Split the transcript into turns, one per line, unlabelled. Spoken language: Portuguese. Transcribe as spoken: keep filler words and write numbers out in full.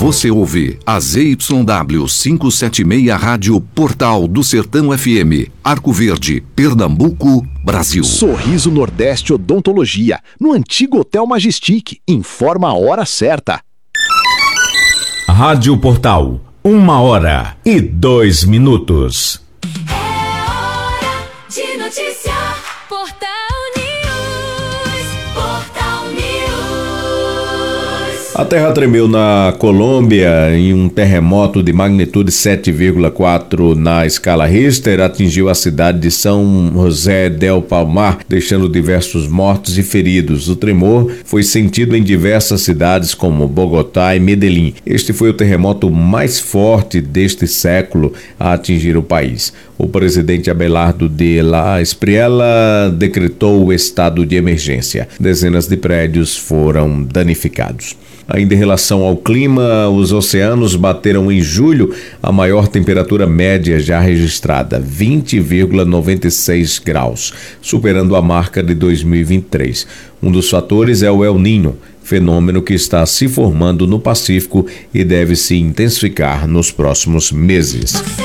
Você ouve a Z Y W quinhentos e setenta e seis Rádio Portal do Sertão F M, Arco Verde, Pernambuco, Brasil.
Sorriso Nordeste Odontologia, no antigo Hotel Majestic. Informa a hora certa.
Rádio Portal, uma hora e dois minutos.
É hora de notícia. Portal News. Portal News.
A terra tremeu na Colômbia em um terremoto de magnitude sete vírgula quatro na escala Richter, atingiu a cidade de São José del Palmar, deixando diversos mortos e feridos. O tremor foi sentido em diversas cidades como Bogotá e Medellín. Este foi o terremoto mais forte deste século a atingir o país. O presidente Abelardo de la Espriella decretou o estado de emergência. Dezenas de prédios foram danificados. Ainda em relação ao clima, os oceanos bateram em julho a maior temperatura média já registrada, vinte vírgula noventa e seis graus, superando a marca de dois mil e vinte e três. Um dos fatores é o El Niño, fenômeno que está se formando no Pacífico e deve se intensificar nos próximos meses.